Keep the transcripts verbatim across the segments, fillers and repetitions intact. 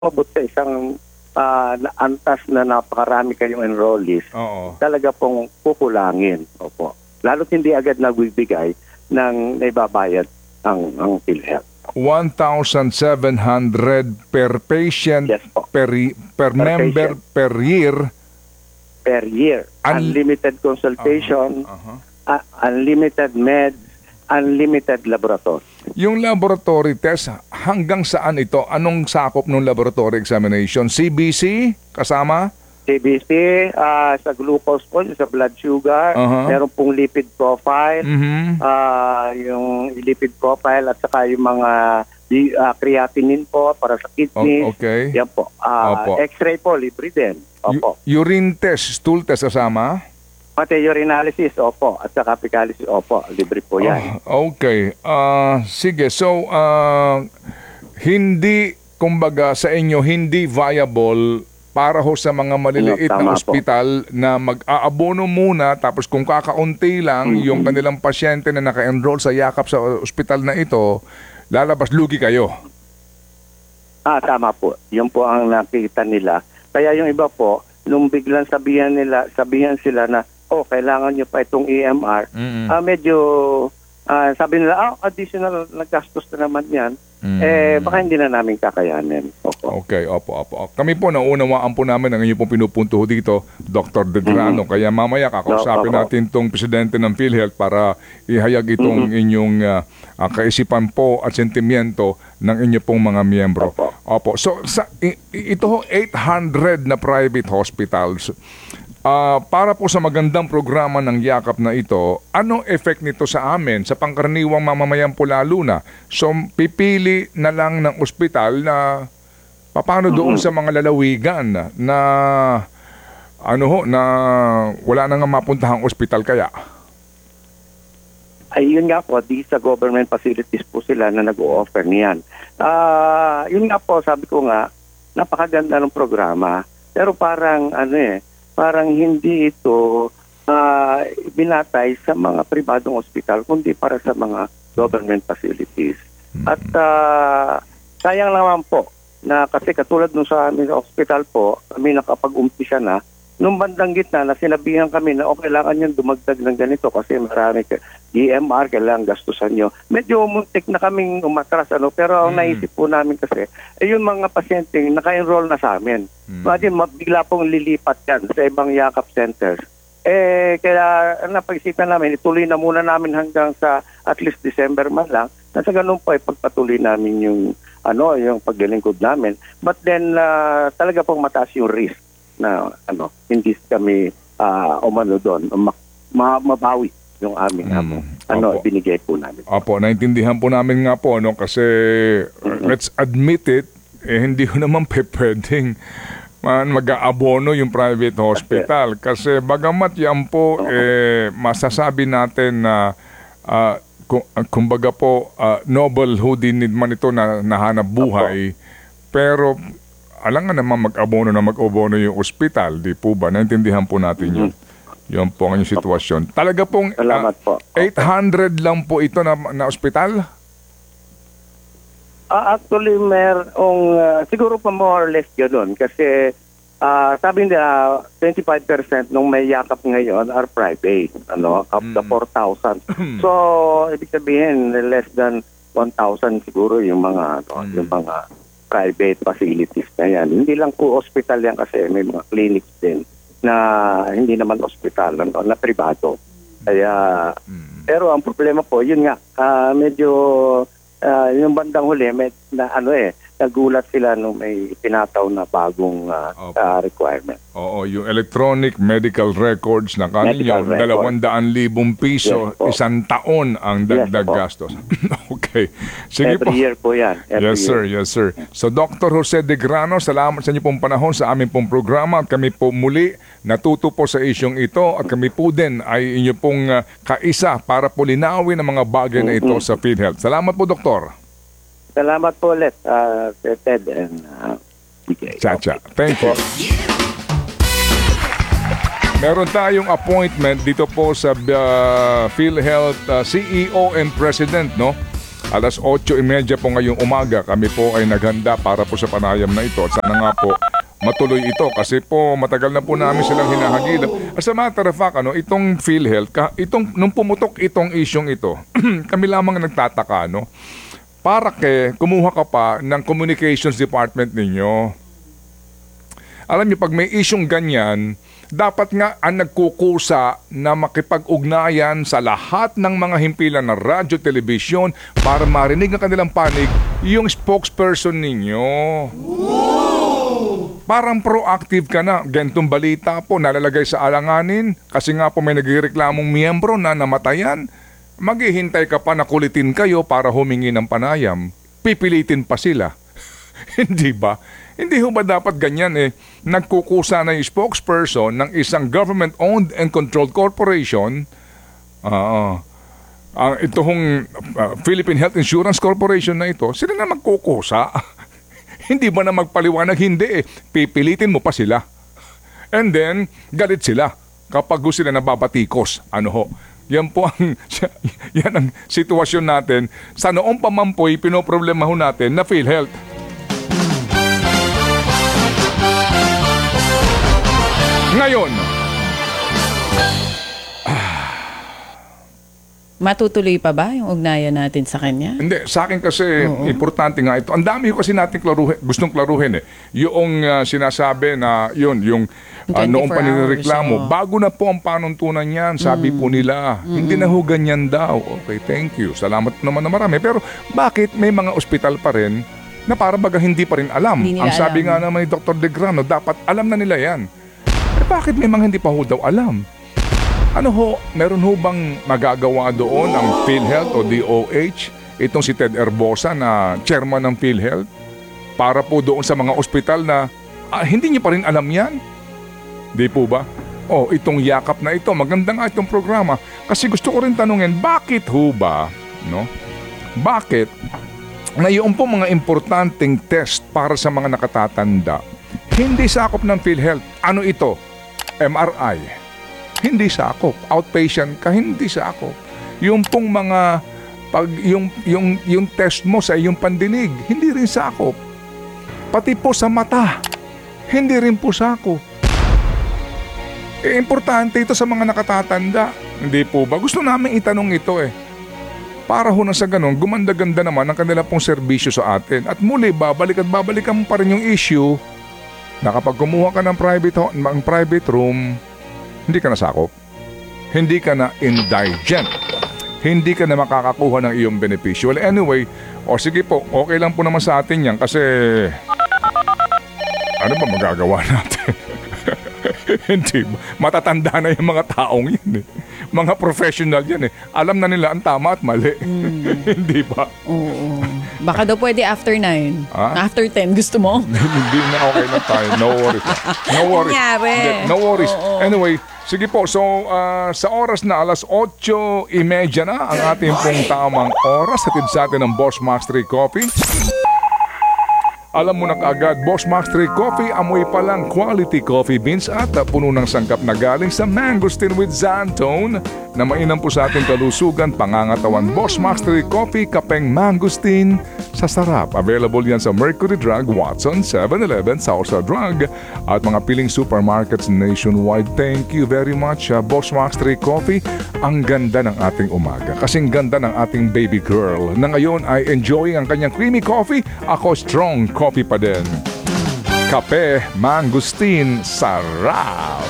umabot sa isang ah, na- antas na napakarami kayong enrollees, Oo. talaga pong kukulangin. Opo. Lalo't hindi agad nagbibigay ng naibabayad ang, ang PhilHealth. one thousand seven hundred per patient, Yes po. per, per, member, patient. per year. Per year. Un- Unlimited consultation, Aha. uh, unlimited meds, unlimited laboratory. Yung laboratory test, hanggang saan ito? Anong sakop ng laboratory examination? C B C kasama? C B C, ah, sa glucose po, sa blood sugar, Aha. meron pong lipid profile, Mhm. ah, yung lipid profile at saka yung mga di- ah, creatinine po para sa kidneys. O- okay. Yan po. Ah, Opo. X-ray po, libre din. Opo. U- urine test, stool test kasama? Pati urinalysis, opo. At saka fecalysis, opo. Libre po yan. Ah, okay. Ah, sige, so ah, hindi, kumbaga sa inyo, hindi viable para ho sa mga maliliit Tama na po. ospital na mag-aabono muna tapos kung kakaunti lang Mm-hmm. yung kanilang pasyente na naka-enroll sa yakap sa ospital na ito, lalabas lugi kayo. Ah, tama po. Yun po ang nakita nila. Kaya yung iba po, nung biglang sabihan nila, sabihan sila na, oh, kailangan nyo pa itong E M R, Mm-mm. ah, medyo, ah, sabi nila, ah, additional na gastos na naman yan, Mm. eh, baka hindi na namin kakayanin. Opo. Okay, opo, opo. Kami po, naunawaan po namin ang inyong pong pinupunto ho dito, Doctor Dedrano. Kaya mamaya kakausapin Opo. natin itong presidente ng PhilHealth para ihayag itong inyong ah, ah, kaisipan po at sentimiento ng inyong pong mga miyembro. Opo. Opo. So, sa, i- i- ito ho, eight hundred na private hospitals. Ah, para po sa magandang programa ng yakap na ito, anong effect nito sa amin, sa pangkaraniwang mamamayan po lalo na? So, pipili na lang ng ospital na paano doon sa mga lalawigan na ano ho, na wala na nga mapuntahang ospital kaya? Ay, yun nga po, di sa government facilities po sila na nag-o-offer niyan. Ah, yun nga po, sabi ko nga, napakaganda ng programa. Pero parang, ano eh, parang hindi ito ah, binatay sa mga pribadong ospital, kundi para sa mga government facilities. At ah, sayang naman po, na kasi katulad nung sa amin sa ospital po, kami nakapag-umpisa na, nung bandang gitna na sinabihan kami na okay, kailangan nyo dumagdag ng ganito kasi marami ka, E M R, kailangan gastusan nyo. Medyo muntik na kaming umatras, ano, pero ang naisip po namin kasi, eh, yung mga pasyente naka-enroll na sa amin. Imagine, mabigla pong lilipat yan sa ibang yakap centers. Eh, kaya napag-isipan namin, ituloy na muna namin hanggang sa at least December man lang, na sa ganun po, ipagpatuloy namin yung, ano, yung paglilingkod namin. But then, ah, talaga pong mataas yung risk na ano hindi kami uh, umano doon ma- ma- mabawi yung aming Mm. amo ano Opo. binigay po namin. Opo, naintindihan po namin nga po, no, kasi uh, let's admit it, eh, hindi ko naman pe pwedeng man mag-aabono yung private hospital kasi bagamat yan po eh, masasabi natin na uh, kung, kumbaga po uh, noble who din need man ito na nahanap buhay, pero alam nga naman mag-abono na mag-abono yung ospital, di po ba? Naintindihan po natin yun. Yun po ang yung sitwasyon. Talaga pong Salamat ah, po. eight hundred lang po ito na, na ospital? Ah, actually merong ah, siguro pa more or less ganoon kasi ah, sabi nila twenty-five percent nung may yakap ngayon are private, ano, up to four thousand. So ibig sabihin less than one thousand siguro yung mga ano, yung mga private facilities na yan. Hindi lang po hospital yan kasi may mga clinics din na hindi naman hospital, ano, na privado. Kaya, pero ang problema po, yun nga, ah, medyo ah, yung bandang huli, may, na, ano eh, nagulat sila nung may pinataw na bagong ah, Opo. ah, requirement. Oo, yung electronic medical records na kaninyo, Medical record. dalawandaan libong piso, Yes po. isang taon ang dagdag Yes po. gastos. Okay. Sige Every po. year po yan. Every Yes, sir. year. Yes, sir. So, Doctor Jose De Grano, salamat sa inyo pong panahon sa aming pong programa at kami po muli natuto po sa isyong ito at kami po din ay inyo pong uh, kaisa para po linawin ang mga bagay na ito sa PhilHealth. Salamat po, Doktor. Salamat po ulit, uh, Sir Ted and uh, D K. Chacha. Thank you. Meron tayong appointment dito po sa uh, PhilHealth uh, C E O and President, no? alas otso trenta po ngayong umaga, kami po ay naghanda para po sa panayam na ito. At sana nga po matuloy ito kasi po matagal na po namin silang hinahagilap. As a matter of fact, ano, itong PhilHealth, ka, itong, nung pumutok itong isyong ito, kami lamang nagtataka, no? Para ke, kumuha ka pa ng communications department ninyo. Alam niyo, pag may isyong ganyan, dapat nga ang nagkukusa na makipag-ugnayan sa lahat ng mga himpilan ng radyo, telebisyon para marinig ang kanilang panig yung spokesperson ninyo. Parang proactive ka na. Gantong balita po nalalagay sa alanganin kasi nga po may nagreklamong miyembro na namatayan. Maghihintay ka pa na kulitin kayo para humingi ng panayam. Pipilitin pa sila. Hindi ba? Hindi ho ba dapat ganyan eh? Nagkukusa na yung spokesperson ng isang government-owned and controlled corporation. Uh, uh, ito hong uh, Philippine Health Insurance Corporation na ito, sila na magkukusa. Hindi ba na magpaliwanag? Hindi eh. Pipilitin mo pa sila. And then, galit sila kapag sila nababatikos. Ano ho? Yan po ang, yan ang sitwasyon natin. Sa noong pamampoy, pinoproblema ho natin na PhilHealth. Ngayon, matutuloy pa ba yung ugnayan natin sa kanya? hindi, sa akin kasi Oo. importante nga ito. Ang dami ko kasi natin klaruhin, gustong klaruhin eh. Yung uh, sinasabi na yun, yung uh, noong twenty-four paninireklamo, hours, oo. bago na po ang panuntunan yan, sabi po nila. Hindi na ho ganyan daw. Okay, thank you. Salamat naman na marami. Pero bakit may mga ospital pa rin na para baga hindi pa rin alam? Hindi nila Ang sabi alam. nga naman ni Doctor Degrano, dapat alam na nila yan. Eh, bakit may mga hindi pa ho daw alam? Ano ho, meron ho bang magagawa doon ang PhilHealth o D O H? Itong si Ted Erbosa na chairman ng PhilHealth para po doon sa mga ospital na ah, hindi niyo pa rin alam yan? Di po ba? Oh, itong yakap na ito, maganda nga itong programa. Kasi gusto ko rin tanungin, bakit ho ba, no? Bakit ngayon po mga importanteng test para sa mga nakatatanda, hindi sakop ng PhilHealth? Ano ito? M R I. Hindi sakop. Outpatient ka, hindi sakop. Yung pong mga pag yung yung yung test mo sa iyong pandinig, hindi rin sakop. Pati po sa mata, hindi rin po sakop. Eh, importante ito sa mga nakatatanda. Hindi po ba? Gusto namin itanong ito eh. Para ho na sa ganun, gumanda-ganda naman ang kanila pong serbisyo sa atin. At muli, babalik at babalikan mo pa rin yung issue na kapag kumuha ka ng private, ho- ng private room, hindi ka nasakop. Hindi ka na indigent. Hindi ka na makakakuha ng iyong benepisyo. Well, anyway, o sige po, okay lang po naman sa atin yan kasi ano ba magagawa natin? Hindi ba? Matatanda na yung mga taong yan eh. Mga professional yan eh. Alam na nila ang tama at mali. Mm. Hindi ba? Oo. Baka daw pwede after nine. Ah? After ten, gusto mo? Hindi na okay na tayo. No worries. No worries. Nangyari. Hindi, no worries. Oo. Anyway, sige po. So, ah, sa oras na alas otso trenta na ang ating pong tamang oras. Hatid sa atin ng Boss Mastery Coffee. Alam mo na kaagad, Boss Mastery Coffee, amoy pa lang quality coffee beans at uh, puno ng sangkap na galing sa Mangosteen with Xantone na mainam po sa ating kalusugan, pangangatawan. Boss Mastery Coffee, kapeng Mangosteen sa sarap. Available yan sa Mercury Drug, Watson, seven eleven, Sausa Drug at mga piling supermarkets nationwide. Thank you very much, uh, Boss Mastery Coffee. Ang ganda ng ating umaga. Kasing ganda ng ating baby girl na ngayon ay enjoying ang kanyang creamy coffee. Ako strong coffee pa din. Kape Mangosteen, sarap!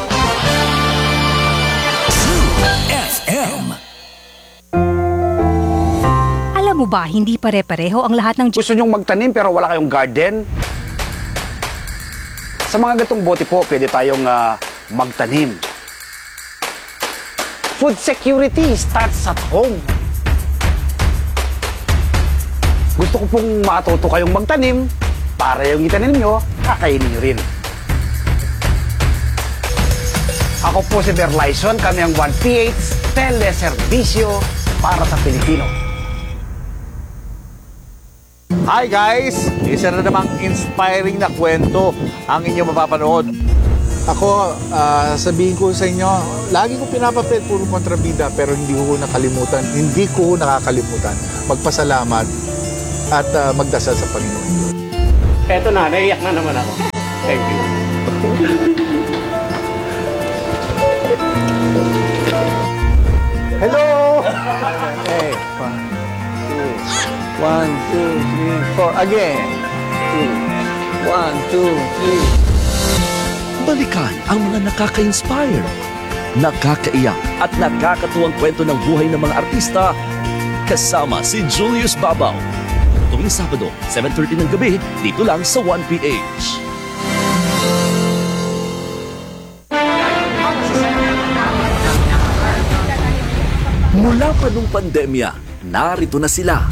F M. Alam mo ba, hindi pare-pareho ang lahat ng Gusto nyong magtanim pero wala kayong garden? Sa mga gatong bote po, pwede tayong ah, magtanim. Food security starts at home. Gusto ko pong matuto kayong magtanim para yung itanim nyo, kakainin nyo rin. Ako po si Berlyson, kami ang one P H Teleserbisyo para sa Pilipino. Hi guys! Isa na namang inspiring na kwento ang inyong mapapanood Ako, ah, sabihin ko sa inyo, lagi ko pinapapit, puro kontrabida, pero hindi ko nakalimutan, hindi ko nakakalimutan magpasalamat at ah, magdasal sa Panginoon. Eto na, naiyak na naman ako. Thank you. Hello! Okay, one, two, one, two, three, four. Again. Two, one, two, three. Balikan ang mga nakaka-inspire, nakakaiyak at nakakatuwang kwento ng buhay ng mga artista kasama si Julius Babaw. Tuwing Sabado, seven thirty ng gabi, dito lang sa one P H. Mula pa nung pandemya, narito na sila.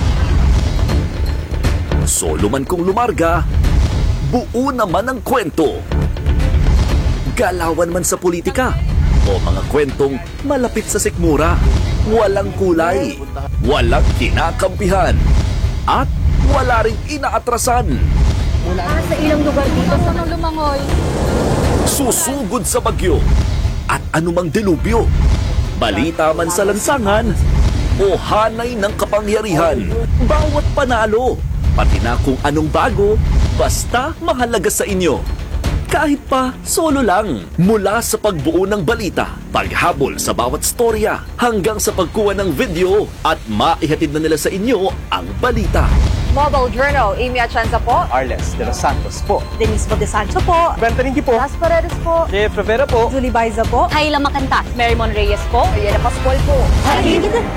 Solo man kung lumarga, buo naman ang kwento. Galawan man sa politika o mga kwentong malapit sa sikmura, walang kulay, walang kinakampihan, at wala ring inaatrasan. Sa ilang lugar dito sa lumangoy. Susugod sa bagyo at anumang delubyo, balita man sa lansangan o hanay ng kapangyarihan, bawat panalo, pati na kung anong bago, basta mahalaga sa inyo. Kahit pa solo lang, mula sa pagbuo ng balita, paghabol sa bawat storya, hanggang sa pagkuha ng video at maihatid na nila sa inyo ang balita. Mobile Journal, Amy Atienza po. Arles de los Santos po. Denise Badesancho po. Bentaninki po. Las Paredes po. Jeff Rivera po. Julie Baiza po. Kayla Macantas. Marymon Reyes po. Ariana Pascual po.